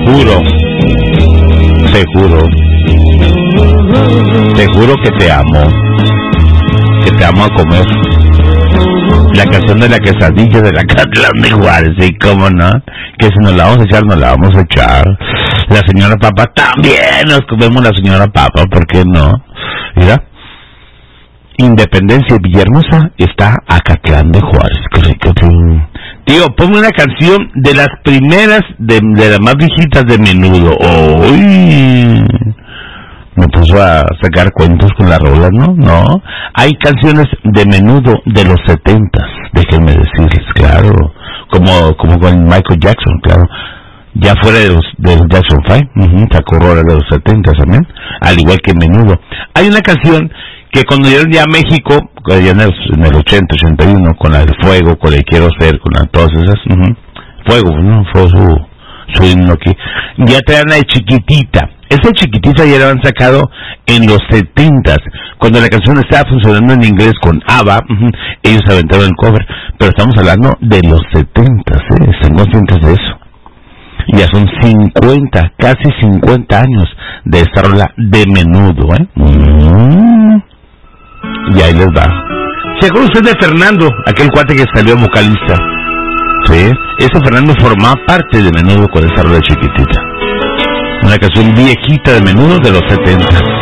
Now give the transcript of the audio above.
juro que te amo a comer. La canción de la quesadilla de la Acatlán de Juárez, sí, cómo no, que si nos la vamos a echar, nos la vamos a echar. La señora Papa también, nos comemos la señora Papa, ¿por qué no? Mira, Independencia y Villahermosa está Acatlán de Juárez, qué rico. Tío, ponme una canción de las primeras, de las más viejitas de Menudo. ¡Uy! Me puso a sacar cuentos con la rola, ¿no? No. Hay canciones de Menudo de los 70s, déjenme decirles, claro. Como con Michael Jackson, claro. Ya fuera de los Jackson 5, sacó rola de los 70s también, al igual que Menudo. Hay una canción que cuando llegaron ya a México, ya en el 80, 81, con la del Fuego, con el Quiero Ser, con todas esas, Fuego, ¿no? Fue su himno aquí. Ya traían la de Chiquitita. Esa Chiquitita ya la habían sacado en los 70s, cuando la canción estaba funcionando en inglés con ABBA, ellos aventaron el cover, pero estamos hablando de los 70s, ¿están conscientes de eso? Ya son 50, casi 50 años de esta rola de Menudo, Y ahí les va. ¿Se acuerda usted de Fernando, aquel cuate que salió vocalista? Sí, ese Fernando formaba parte de Menudo con esa rola de Chiquitita. Una canción viejita de Menudo de los 70.